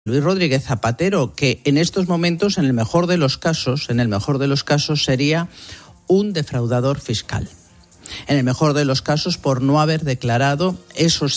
Luis Rodríguez Zapatero, que en estos momentos, en el mejor de los casos, sería un defraudador fiscal. En el mejor de los casos, por no haber declarado esos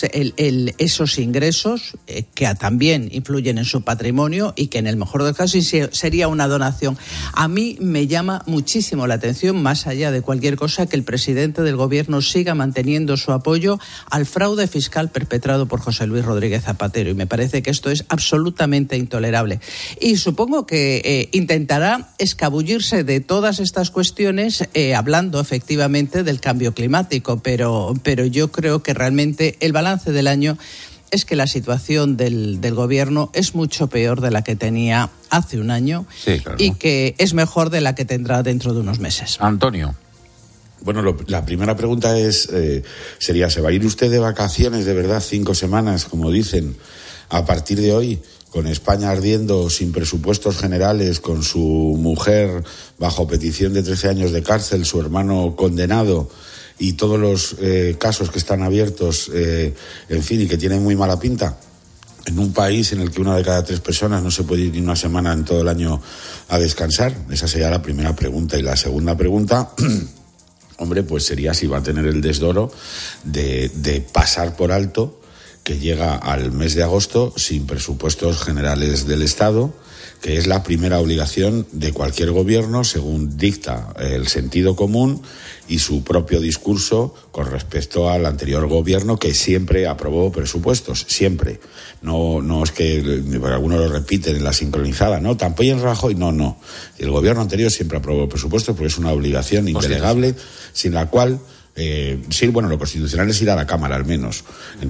ingresos que también influyen en su patrimonio y que en el mejor de los casos sería una donación. A mí me llama muchísimo la atención, más allá de cualquier cosa, que el presidente del gobierno siga manteniendo su apoyo al fraude fiscal perpetrado por José Luis Rodríguez Zapatero, y me parece que esto es absolutamente intolerable. Y supongo que intentará escabullirse de todas estas cuestiones hablando efectivamente del cambio climático, pero yo creo que realmente el balance del año es que la situación del gobierno es mucho peor de la que tenía hace un año, sí, claro, y que es mejor de la que tendrá dentro de unos meses. Antonio. Bueno, la primera pregunta sería, ¿se va a ir usted de vacaciones de verdad 5 semanas, como dicen, a partir de hoy? Con España ardiendo, sin presupuestos generales, con su mujer bajo petición de 13 años de cárcel, su hermano condenado y todos los casos que están abiertos, en fin, y que tienen muy mala pinta, en un país en el que 1 de cada 3 personas no se puede ir ni una semana en todo el año a descansar. Esa sería la primera pregunta. Y la segunda pregunta, hombre, pues sería si va a tener el desdoro de pasar por alto que llega al mes de agosto sin presupuestos generales del Estado, que es la primera obligación de cualquier gobierno, según dicta el sentido común y su propio discurso con respecto al anterior gobierno, que siempre aprobó presupuestos, siempre. No es que algunos lo repiten en la sincronizada, no, tampoco en Rajoy, no. El gobierno anterior siempre aprobó presupuestos porque es una obligación indelegable, sin la cual... sí, bueno, lo constitucional es ir a la Cámara al menos,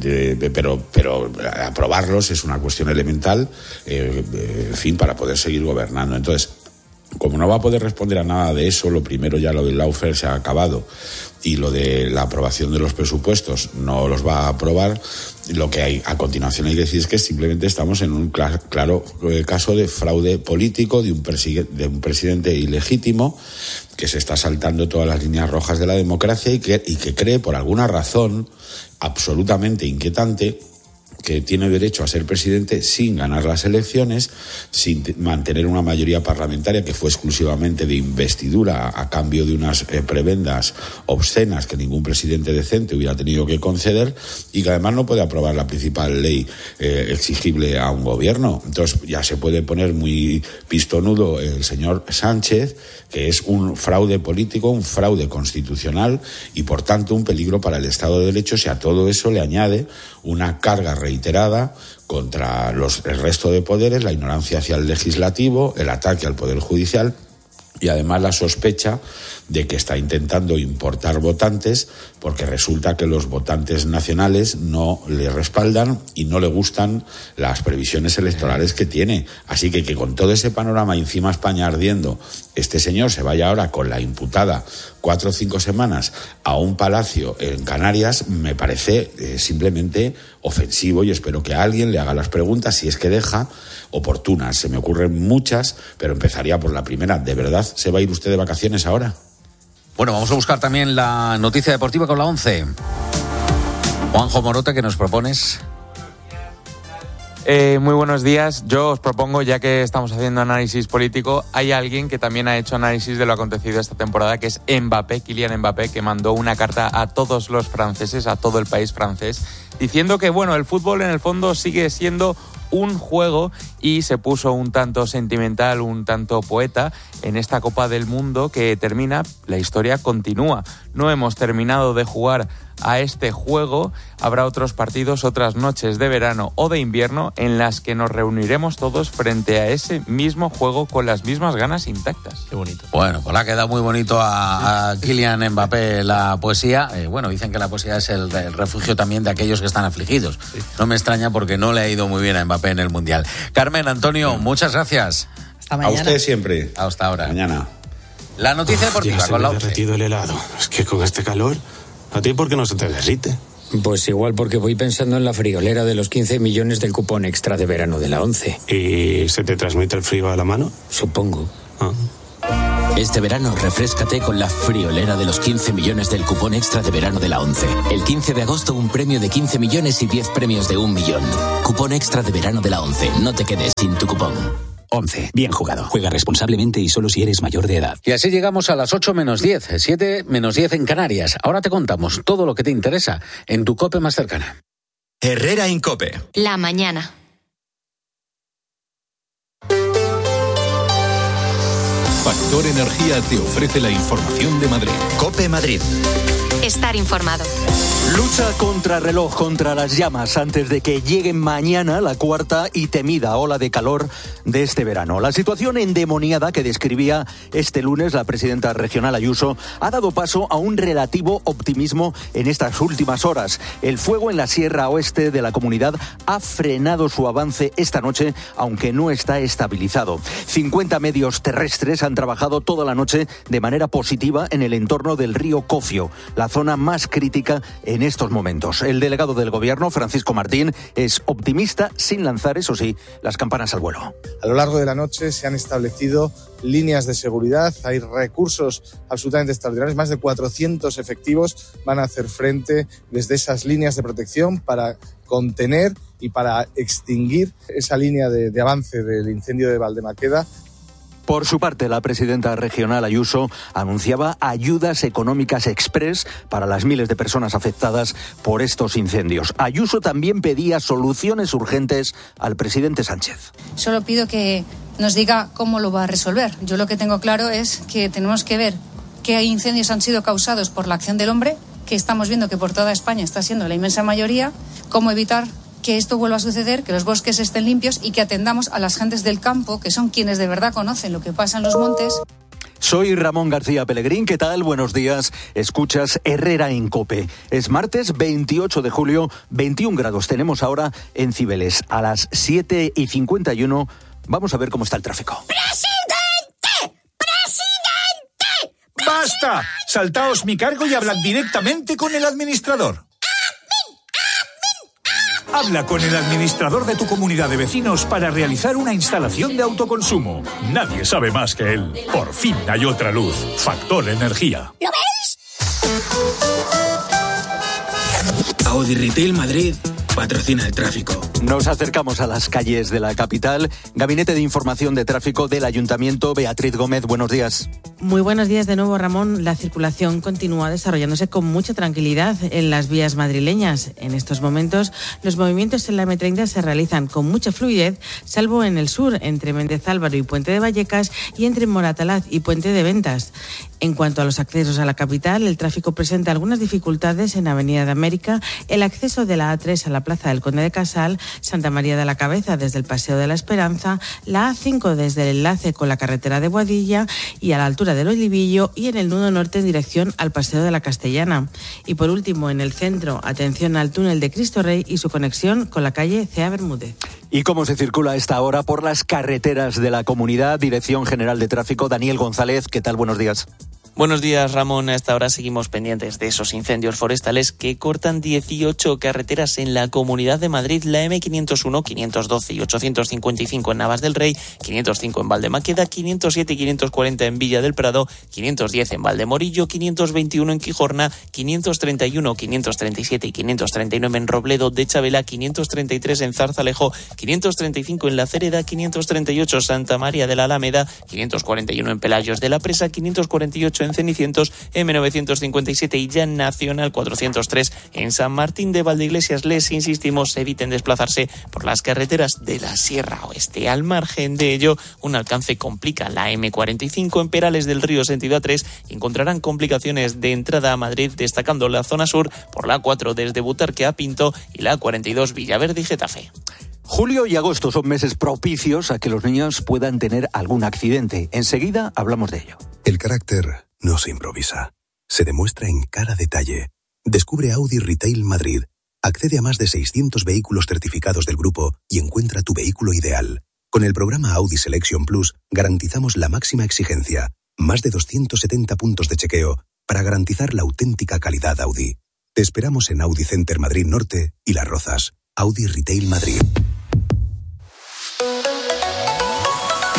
pero aprobarlos es una cuestión elemental, en fin, para poder seguir gobernando. Entonces, como no va a poder responder a nada de eso, lo primero, ya lo del lawfare se ha acabado y lo de la aprobación de los presupuestos no los va a aprobar. Lo que hay a continuación hay que decir es que simplemente estamos en un claro caso de fraude político de un presidente ilegítimo que se está saltando todas las líneas rojas de la democracia y que cree, por alguna razón absolutamente inquietante, que tiene derecho a ser presidente sin ganar las elecciones, sin mantener una mayoría parlamentaria que fue exclusivamente de investidura a cambio de unas prebendas obscenas que ningún presidente decente hubiera tenido que conceder, y que además no puede aprobar la principal ley exigible a un gobierno. Entonces ya se puede poner muy pistonudo el señor Sánchez, que es un fraude político, un fraude constitucional y por tanto un peligro para el Estado de Derecho, si a todo eso le añade una carga reiterada contra el resto de poderes, la ignorancia hacia el legislativo, el ataque al Poder Judicial y además la sospecha de que está intentando importar votantes, porque resulta que los votantes nacionales no le respaldan y no le gustan las previsiones electorales que tiene. Así que con todo ese panorama y encima España ardiendo, este señor se vaya ahora con la imputada 4 o 5 semanas a un palacio en Canarias, me parece simplemente ofensivo, y espero que alguien le haga las preguntas, si es que deja, oportunas. Se me ocurren muchas, pero empezaría por la primera. ¿De verdad se va a ir usted de vacaciones ahora? Bueno, vamos a buscar también la noticia deportiva con la 11. Juanjo Morota, ¿qué nos propones? Muy buenos días. Yo os propongo, ya que estamos haciendo análisis político, hay alguien que también ha hecho análisis de lo acontecido esta temporada, que es Mbappé, Kylian Mbappé, que mandó una carta a todos los franceses, a todo el país francés, diciendo que, bueno, el fútbol en el fondo sigue siendo un juego, y se puso un tanto sentimental, un tanto poeta. En esta Copa del Mundo que termina, la historia continúa. No hemos terminado de jugar a este juego. Habrá otros partidos, otras noches de verano o de invierno en las que nos reuniremos todos frente a ese mismo juego con las mismas ganas intactas. Qué bonito. Bueno, pues le ha quedado muy bonito a Kylian Mbappé la poesía. Bueno, dicen que la poesía es el refugio también de aquellos que están afligidos. Sí. No me extraña, porque no le ha ido muy bien a Mbappé en el Mundial. Carmen, Antonio, muchas gracias. Hasta mañana. A usted siempre. Hasta ahora. Mañana. La noticia deportiva ya con la 11. Se me ha derretido el helado. Es que con este calor, ¿a ti por qué no se te derrite? Pues igual porque voy pensando en la friolera de los 15 millones del cupón extra de verano de la 11. ¿Y se te transmite el frío a la mano? Supongo. Ah. Este verano refréscate con la friolera de los 15 millones del cupón extra de verano de la ONCE. El 15 de agosto un premio de 15 millones y 10 premios de 1 millón. Cupón extra de verano de la ONCE. No te quedes sin tu cupón. 11. Bien jugado. Juega responsablemente y solo si eres mayor de edad. Y así llegamos a las 8 menos 10, 7 menos 10 en Canarias. Ahora te contamos todo lo que te interesa en tu COPE más cercana. Herrera Incope. La mañana. Factor Energía te ofrece la información de Madrid. COPE Madrid. Estar informado. Lucha contra reloj, contra las llamas, antes de que llegue mañana la cuarta y temida ola de calor de este verano. La situación endemoniada que describía este lunes la presidenta regional Ayuso ha dado paso a un relativo optimismo en estas últimas horas. El fuego en la sierra oeste de la comunidad ha frenado su avance esta noche, aunque no está estabilizado. 50 medios terrestres han trabajado toda la noche de manera positiva en el entorno del río Cofio, la zona más crítica en estos momentos. El delegado del Gobierno, Francisco Martín, es optimista sin lanzar, eso sí, las campanas al vuelo. A lo largo de la noche se han establecido líneas de seguridad, hay recursos absolutamente extraordinarios, más de 400 efectivos van a hacer frente desde esas líneas de protección para contener y para extinguir esa línea de avance del incendio de Valdemaqueda. Por su parte, la presidenta regional Ayuso anunciaba ayudas económicas express para las miles de personas afectadas por estos incendios. Ayuso también pedía soluciones urgentes al presidente Sánchez. Solo pido que nos diga cómo lo va a resolver. Yo lo que tengo claro es que tenemos que ver qué incendios han sido causados por la acción del hombre, que estamos viendo que por toda España está siendo la inmensa mayoría, cómo evitar que esto vuelva a suceder, que los bosques estén limpios y que atendamos a las gentes del campo, que son quienes de verdad conocen lo que pasa en los montes. Soy Ramón García Pellegrín, ¿qué tal? Buenos días, escuchas Herrera en COPE. Es martes 28 de julio, 21 grados tenemos ahora en Cibeles. A las 7:51 vamos a ver cómo está el tráfico. ¡Presidente! ¡Basta! Saltaos mi cargo y hablad directamente con el administrador. Habla con el administrador de tu comunidad de vecinos para realizar una instalación de autoconsumo. Nadie sabe más que él. Por fin hay otra luz. Factor Energía. ¿Lo veis? Audi Retail Madrid patrocina el tráfico. Nos acercamos a las calles de la capital. Gabinete de Información de Tráfico del Ayuntamiento. Beatriz Gómez, buenos días. Muy buenos días de nuevo, Ramón. La circulación continúa desarrollándose con mucha tranquilidad en las vías madrileñas. En estos momentos, los movimientos en la M30 se realizan con mucha fluidez, salvo en el sur, entre Méndez Álvaro y Puente de Vallecas, y entre Moratalaz y Puente de Ventas. En cuanto a los accesos a la capital, el tráfico presenta algunas dificultades en Avenida de América, el acceso de la A3 a la Plaza del Conde de Casal, Santa María de la Cabeza desde el Paseo de la Esperanza, la A5 desde el enlace con la carretera de Boadilla y a la altura del Olivillo, y en el nudo norte en dirección al Paseo de la Castellana. Y por último, en el centro, atención al túnel de Cristo Rey y su conexión con la calle Cea Bermúdez. ¿Y cómo se circula a esta hora por las carreteras de la comunidad? Dirección General de Tráfico, Daniel González, ¿qué tal? Buenos días. Buenos días, Ramón. A esta hora seguimos pendientes de esos incendios forestales que cortan 18 carreteras en la Comunidad de Madrid. La M501, 512 y 855 en Navas del Rey, 505 en Valdemaqueda, 507 y 540 en Villa del Prado, 510 en Valdemorillo, 521 en Quijorna, 531, 537 y 539 en Robledo de Chabela, 533 en Zarzalejo, 535 en La Cereda, 538 Santa María de la Alameda, 541 en Pelayos de la Presa, 548 en Cenicientos, M957 y ya Nacional 403 en San Martín de Valdeiglesias. Les insistimos, eviten desplazarse por las carreteras de la Sierra Oeste. Al margen de ello, un alcance complica la M45 en Perales del Río sentido A3. Encontrarán complicaciones de entrada a Madrid, destacando la zona sur por la A4 desde Butarque a Pinto y la A42 Villaverde y Getafe. Julio y agosto son meses propicios a que los niños puedan tener algún accidente. Enseguida hablamos de ello. El carácter no se improvisa, se demuestra en cada detalle. Descubre Audi Retail Madrid. Accede a más de 600 vehículos certificados del grupo y encuentra tu vehículo ideal. Con el programa Audi Selection Plus garantizamos la máxima exigencia, más de 270 puntos de chequeo para garantizar la auténtica calidad Audi. Te esperamos en Audi Center Madrid Norte y Las Rozas. Audi Retail Madrid.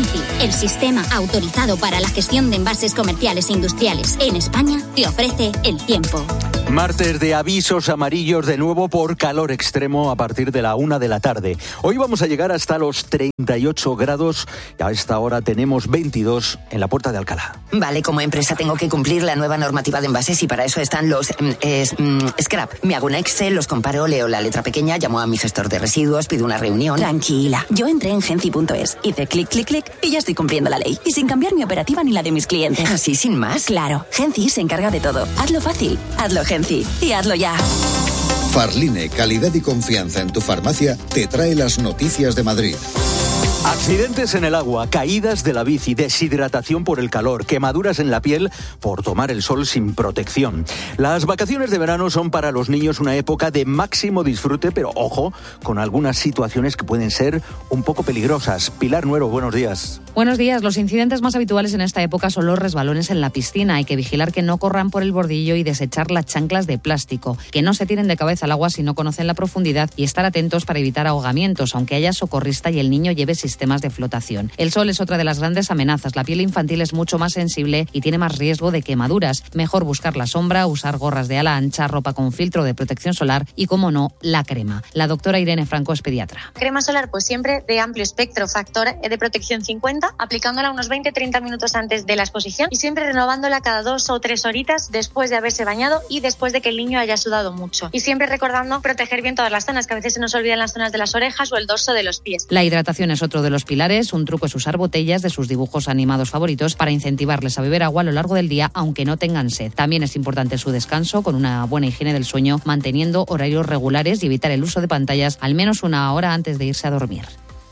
Genci, el sistema autorizado para la gestión de envases comerciales e industriales en España, te ofrece el tiempo. Martes de avisos amarillos de nuevo por calor extremo a partir de la 1 de la tarde. Hoy vamos a llegar hasta los 38 grados y a esta hora tenemos 22 en la Puerta de Alcalá. Vale, como empresa tengo que cumplir la nueva normativa de envases y para eso están los scrap. Me hago un Excel, los comparo, leo la letra pequeña, llamo a mi gestor de residuos, pido una reunión. Tranquila, yo entré en Genci.es, hice clic, clic, clic y ya estoy cumpliendo la ley. Y sin cambiar mi operativa ni la de mis clientes. ¿Así sin más? Claro, Genci se encarga de todo. Hazlo fácil, hazlo Genci y hazlo ya. Farline, calidad y confianza en tu farmacia, te trae las noticias de Madrid. Accidentes en el agua, caídas de la bici, deshidratación por el calor, quemaduras en la piel por tomar el sol sin protección. Las vacaciones de verano son para los niños una época de máximo disfrute, pero ojo, con algunas situaciones que pueden ser un poco peligrosas. Pilar Nuero, buenos días. Buenos días. Los incidentes más habituales en esta época son los resbalones en la piscina. Hay que vigilar que no corran por el bordillo y desechar las chanclas de plástico, que no se tiren de cabeza al agua si no conocen la profundidad y estar atentos para evitar ahogamientos, aunque haya socorrista y el niño lleve sistemas de flotación. El sol es otra de las grandes amenazas. La piel infantil es mucho más sensible y tiene más riesgo de quemaduras. Mejor buscar la sombra, usar gorras de ala ancha, ropa con filtro de protección solar y, como no, la crema. La doctora Irene Franco es pediatra. Crema solar, pues siempre de amplio espectro, factor de protección 50, aplicándola unos 20-30 minutos antes de la exposición y siempre renovándola cada 2 o 3 horitas después de haberse bañado y después de que el niño haya sudado mucho. Y siempre recordando proteger bien todas las zonas, que a veces se nos olvidan las zonas de las orejas o el dorso de los pies. La hidratación es otro de los pilares. Un truco es usar botellas de sus dibujos animados favoritos para incentivarles a beber agua a lo largo del día, aunque no tengan sed. También es importante su descanso con una buena higiene del sueño, manteniendo horarios regulares y evitar el uso de pantallas al menos 1 hora antes de irse a dormir.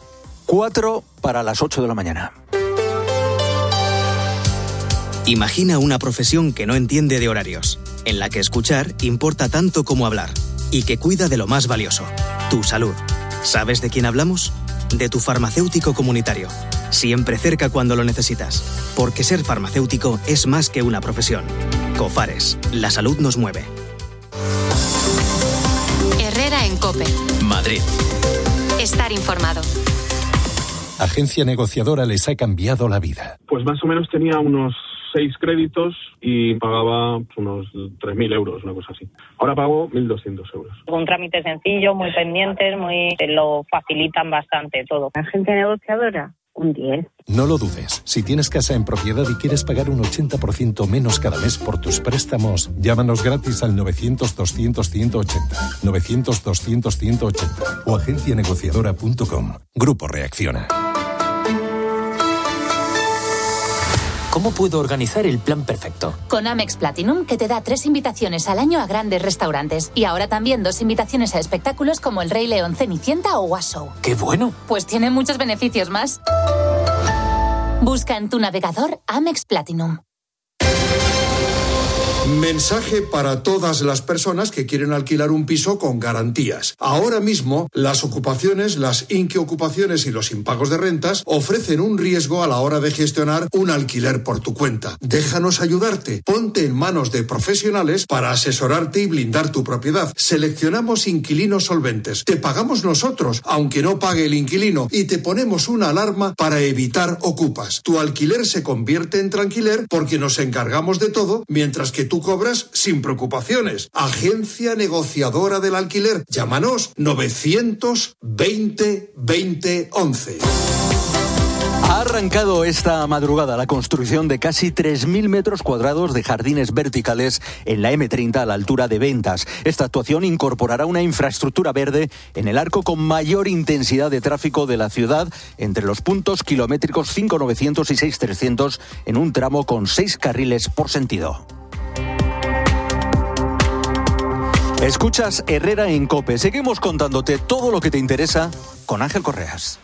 4 para las 8 de la mañana. Imagina una profesión que no entiende de horarios, en la que escuchar importa tanto como hablar y que cuida de lo más valioso, tu salud. ¿Sabes de quién hablamos? De tu farmacéutico comunitario. Siempre cerca cuando lo necesitas. Porque ser farmacéutico es más que una profesión. Cofares, la salud nos mueve. Herrera en COPE. Madrid. Estar informado. Agencia negociadora les ha cambiado la vida. Pues más o menos tenía unos 6 créditos y pagaba unos 3.000 euros, una cosa así. Ahora pago 1.200 euros. Un trámite sencillo, muy pendientes, te lo facilitan bastante todo. Agencia negociadora, un 10. No lo dudes. Si tienes casa en propiedad y quieres pagar un 80% menos cada mes por tus préstamos, llámanos gratis al 900-200-180, 900-200-180 o agencianegociadora.com. Grupo Reacciona. ¿Cómo puedo organizar el plan perfecto? Con Amex Platinum, que te da 3 invitaciones al año a grandes restaurantes. Y ahora también 2 invitaciones a espectáculos como El Rey León, Cenicienta o What Show. ¡Qué bueno! Pues tiene muchos beneficios más. Busca en tu navegador Amex Platinum. Mensaje para todas las personas que quieren alquilar un piso con garantías. Ahora mismo, las ocupaciones, las inquiocupaciones y los impagos de rentas ofrecen un riesgo a la hora de gestionar un alquiler por tu cuenta. Déjanos ayudarte. Ponte en manos de profesionales para asesorarte y blindar tu propiedad. Seleccionamos inquilinos solventes. Te pagamos nosotros, aunque no pague el inquilino, y te ponemos una alarma para evitar ocupas. Tu alquiler se convierte en tranquiler porque nos encargamos de todo, mientras que tú cobras sin preocupaciones. Agencia negociadora del alquiler. Llámanos 920 20 11. Ha arrancado esta madrugada la construcción de casi 3.000 metros cuadrados de jardines verticales en la M30 a la altura de Ventas. Esta actuación incorporará una infraestructura verde en el arco con mayor intensidad de tráfico de la ciudad entre los puntos kilométricos 5900 y 6300 en un tramo con 6 carriles por sentido. Escuchas Herrera en COPE. Seguimos contándote todo lo que te interesa con Ángel Correas.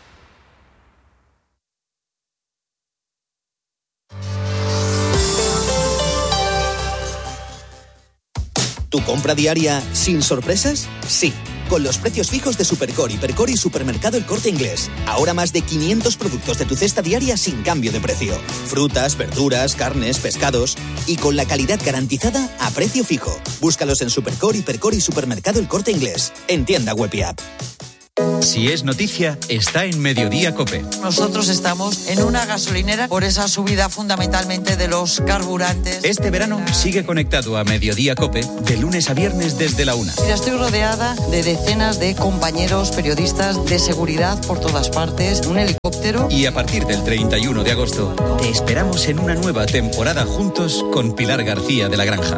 ¿Tu compra diaria sin sorpresas? Sí, con los precios fijos de Supercor, Hipercor y Supermercado El Corte Inglés. Ahora más de 500 productos de tu cesta diaria sin cambio de precio. Frutas, verduras, carnes, pescados y con la calidad garantizada a precio fijo. Búscalos en Supercor, Hipercor y Supermercado El Corte Inglés. En tienda web y app. Si es noticia, está en Mediodía COPE. Nosotros estamos en una gasolinera por esa subida fundamentalmente de los carburantes. Este verano sigue conectado a Mediodía COPE de lunes a viernes desde la 1. Mira, estoy rodeada de decenas de compañeros periodistas de seguridad por todas partes, un helicóptero. Y a partir del 31 de agosto te esperamos en una nueva temporada juntos con Pilar García de la Granja.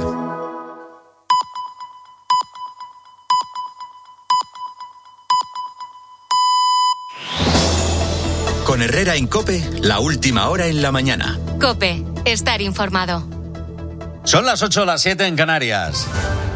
Con Herrera en COPE, la última hora en la mañana. COPE, estar informado. Son las 8, las 7 en Canarias.